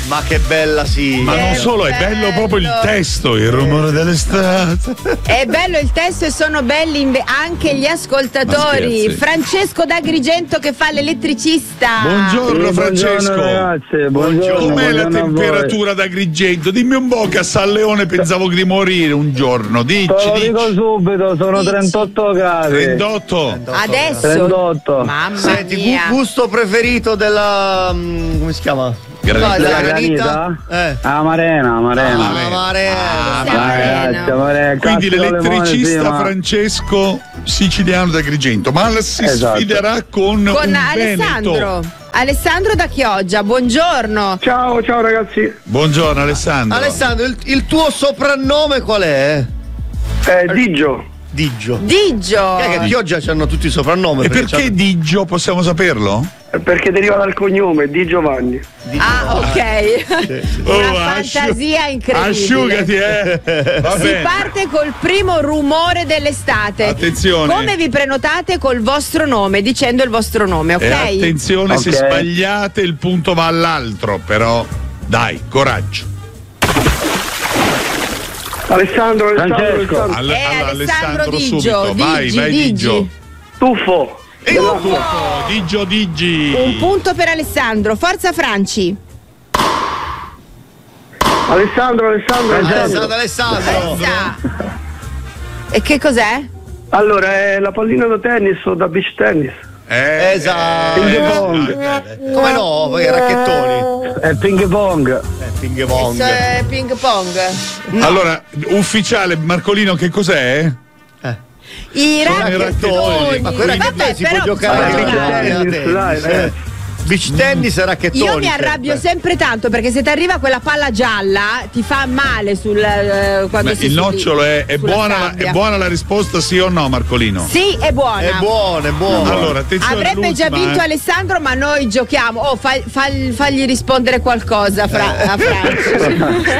Ma che bella sì. Ma non solo, è bello proprio il testo, il rumore dell'estate. È bello il testo e sono belli anche gli ascoltatori. Francesco d'Agrigento che fa l'elettricista. Buongiorno Francesco. Buongiorno ragazzi, buongiorno. Com'è la buongiorno a temperatura d'Agrigento? Dimmi un po' che a San Leone pensavo di morire un giorno. Te lo dico subito, sono 38 gradi. 38. Adesso 38. mamma Senti, mia. gusto preferito della come si chiama? Granita. Della Granita? granita? Amarena. Amarena. Quindi l'elettricista Francesco siciliano d'Agrigento, ma si sfiderà con un Alessandro. Veneto. Alessandro da Chioggia, buongiorno. Ciao ragazzi. Buongiorno Alessandro. Alessandro, il tuo soprannome qual è? Digio. Digio. Digio. Che Chioggia hanno tutti i soprannomi. E perché Digio, possiamo saperlo? Perché deriva dal cognome Di Giovanni. Ah, ok. Una fantasia incredibile. Asciugati, Va Si bene. parte col primo rumore dell'estate. Attenzione. Come vi prenotate col vostro nome, dicendo il vostro nome, ok? E attenzione, se Ok. sbagliate il punto va all'altro, però dai, coraggio. Alessandro. Alessandro Alessandro Digio. subito. Vai Digi. Digio. Tuffo. Digio. Un punto per Alessandro. Forza Franci. Alessandro. Alessandro. E che cos'è? Allora, è la pallina da tennis o da beach tennis? Esatto. Ping pong. Come no? Perché racchettoni. È ping pong. Ping pong. Ping pong. Allora, ufficiale Marcolino, che cos'è? I Sono i racchettoni. Ma quei racchettoni si può però giocare bisogna anche giocare. a tennis. Beach tennis e racchettoni. Io mi arrabbio sempre tanto perché se ti arriva quella palla gialla ti fa male quando si Il nocciolo è sulla buona, sabbia. è buona la risposta, sì o no, Marcolino? Sì, è buona. È buono. Allora, attenzione. Avrebbe già l'ultima, vinto Alessandro, ma noi giochiamo. Fagli rispondere qualcosa a Francia.